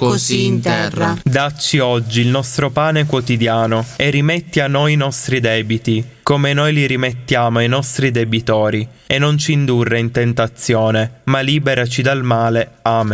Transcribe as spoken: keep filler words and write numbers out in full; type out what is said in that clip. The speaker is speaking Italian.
così in terra. Dacci oggi il nostro pane quotidiano e rimetti a noi i nostri debiti, come noi li rimettiamo ai nostri debitori, e non ci indurre in tentazione, ma liberaci dal male. Amen.